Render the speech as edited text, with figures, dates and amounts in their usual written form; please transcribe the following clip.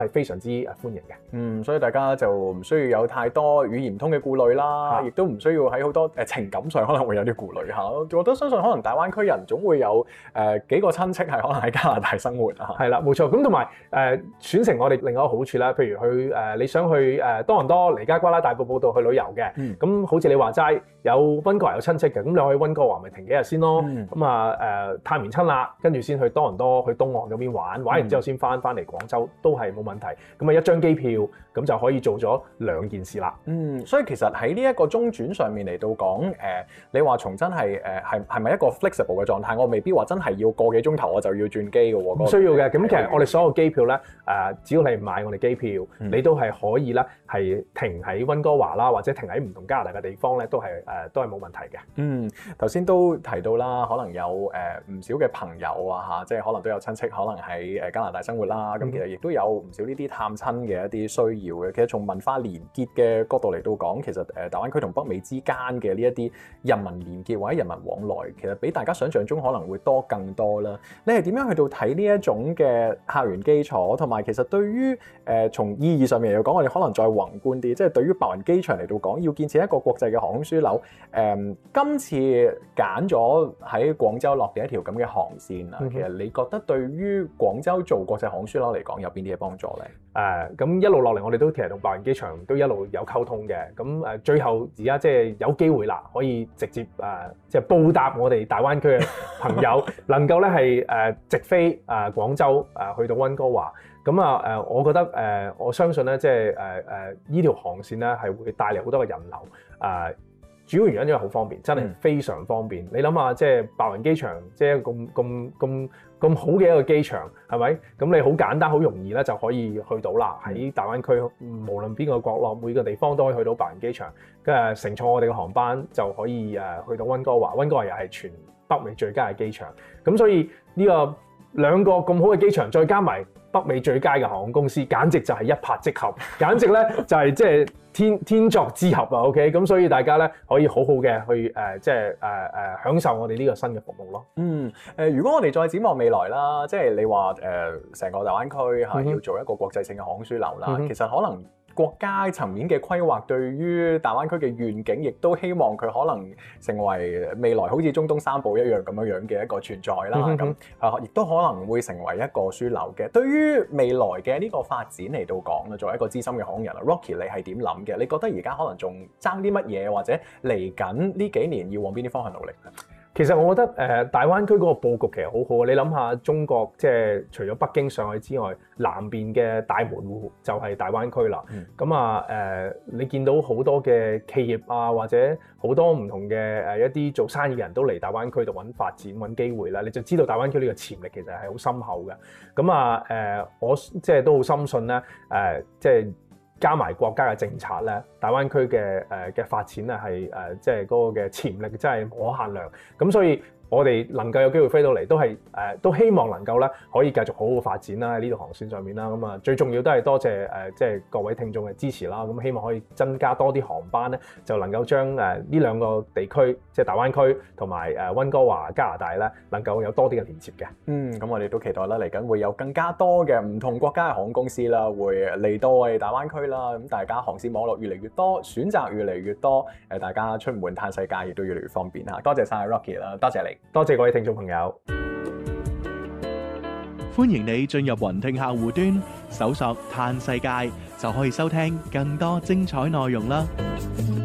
係非常之歡迎嘅。 所以大家就唔需要有太多語言唔通嘅顧慮啦，亦都唔需要喺好多情感上可能會有啲顧慮嚇。我都相信可能大灣區人總會有幾個親戚係可能喺加拿大生活啊。係啦，冇錯。咁同埋選成我哋另外一個好處啦，譬如去你想去多倫多、尼加瓜拉大瀑布度去旅遊嘅，咁好似你話齋有溫哥華有親戚嘅，咁你可以溫哥華咪停幾日先咯。咁探完親啦，跟住先去多倫多去東岸嗰邊玩完之後先翻嚟廣州都係冇問題。咁一張機票咁就可以做咗2件事啦。 所以其實喺呢一個中轉上面嚟到講，你話從真係係咪一個 flexible 嘅狀態？我未必話真係要個幾鐘頭我就要轉機嘅喎。 唔需要嘅。咁其實我哋所有機票咧，只要你買我哋機票，你都係可以咧係停喺溫哥華啦，或者停喺唔同加拿大嘅地方咧，都係冇問題嘅。 頭先都提到啦，可能有唔少嘅朋友啊嚇，即係可能都有親戚可能喺加拿大生活啦。咁其實亦都有唔少呢啲探親嘅一啲需要嘅。其實從文化連結嘅角度嚟到講，其實大灣區同北美之間嘅呢一啲人民連結或者人民往來，其實比大家想象中可能會多更多啦。你係點樣去到睇呢一種嘅客源基礎，同埋其實對於從意義上面嚟講，我哋可能再宏觀啲，即係對於白雲機場嚟到講，要建設一個國際嘅航空樞紐，今次揀咗喺廣州落嘅一條咁嘅航線啊，其實你覺得對於廣州做國際航空樞紐嚟講有邊啲嘅幫助咧？ 咁一路落嚟，我哋都其實同白雲機場都一路有溝通嘅。咁最後而家即係有機會啦，可以直接即係報答我哋大灣區嘅朋友，能夠咧係直飛廣州去到溫哥華。咁我覺得我相信咧，即係呢條航線咧係會帶嚟好多嘅人流。主要原因因為好方便，真係非常方便。你諗下，即係白雲機場，即係咁好嘅一個機場，係咪？咁你好簡單、好容易咧就可以去到啦。喺大灣區，無論邊個角落、每個地方都可以去到白雲機場。跟住乘坐我哋嘅航班就可以去到溫哥華。溫哥華又係全北美最佳嘅機場。咁所以呢個2個咁好嘅機場，再加埋北美最佳嘅航空公司，簡直就係一拍即合，簡直咧就係即係天作之合啊 ！OK， 咁所以大家咧可以好好嘅去即係享受我哋呢個新嘅服務咯。 如果我哋再展望未來啦，即係你話成個大灣區要做一個國際性嘅航空樞紐啦，其實可能國家層面嘅規劃對於大灣區嘅願景，亦都希望佢可能成為未來好似中東三寶一樣咁樣嘅一個存在啦。咁亦都可能會成為一個樞紐嘅。對於未來嘅呢個發展嚟到講，作為一個資深嘅航空人 Rocky 你係點諗嘅？你覺得而家可能仲爭啲乜嘢，或者嚟緊呢幾年要往邊啲方向努力咧？ 其實我覺得大灣區嗰個佈局其實好好。你諗下，中國即係除咗北京、上海之外，南邊嘅大門戶就係大灣區啦。咁你見到好多嘅企業啊，或者好多唔同嘅一啲做生意嘅人都嚟大灣區度揾發展、揾機會啦。你就知道大灣區呢個潛力其實係好深厚嘅。咁我即係都好深信咧，即係加埋國家嘅政策咧，大灣區嘅發展咧係即係嗰個嘅潛力真係無可限量。咁所以我哋能夠有機會飛到嚟，都希望能夠咧可以繼續好好發展啦喺呢條航線上面啦。咁最重要都係多謝即係各位聽眾嘅支持啦。咁希望可以增加多啲航班咧，就能夠將呢2個地區，即係大灣區同埋溫哥華加拿大咧，能夠有多啲嘅連接嘅。 咁我哋都期待啦，嚟緊會有更加多嘅唔同國家嘅航空公司啦，會嚟到我哋大灣區啦。咁大家航線網絡越嚟越多，選擇越嚟越多，大家出門嘆世界亦都越嚟越方便嚇。多謝晒 Rocky 啦，多謝你。 多謝各位聽眾朋友， 歡迎你進入雲聽客戶端，搜索嘆世界就可以收聽更多精彩內容啦。